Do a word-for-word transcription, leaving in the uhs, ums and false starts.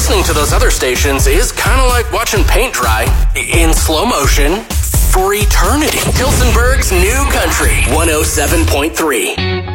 listening to those other stations is kind of like watching paint dry in slow motion for eternity. Hilsenberg's New Country, one oh seven point three.